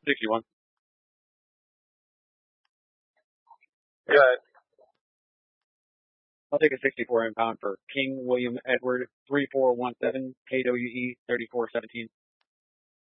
61. Yeah. I'll take a 64 impound for King William Edward 3417 KWE 3417.